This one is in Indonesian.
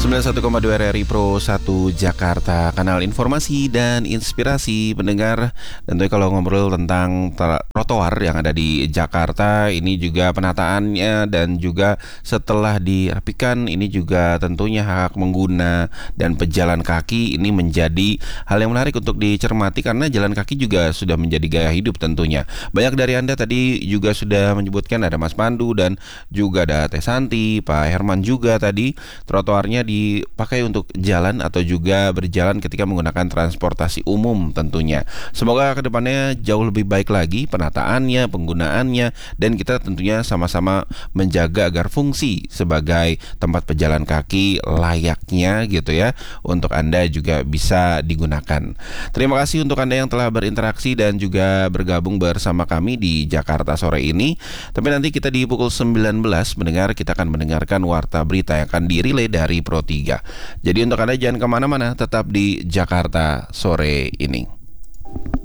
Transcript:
91,2 RRI Pro 1 Jakarta, kanal informasi dan inspirasi pendengar. Tentunya kalau ngobrol tentang trotoar yang ada di Jakarta, ini juga penataannya dan juga setelah dirapikan, ini juga tentunya hak pengguna dan pejalan kaki ini menjadi hal yang menarik untuk dicermati karena jalan kaki juga sudah menjadi gaya hidup tentunya. Banyak dari Anda tadi juga sudah menyebutkan, ada Mas Pandu dan juga ada Teh Santi, Pak Herman juga tadi, trotoarnya dipakai untuk jalan atau juga berjalan ketika menggunakan transportasi umum tentunya. Semoga kedepannya jauh lebih baik lagi penataannya, penggunaannya, dan kita tentunya sama-sama menjaga agar fungsi sebagai tempat pejalan kaki layaknya gitu ya, untuk Anda juga bisa digunakan. Terima kasih untuk Anda yang telah berinteraksi dan juga bergabung bersama kami di Jakarta sore ini. Tapi nanti kita di pukul 19 mendengar, kita akan mendengarkan warta berita yang akan dirilai dari Pro 3. Jadi untuk Anda jangan kemana-mana, tetap di Jakarta sore ini.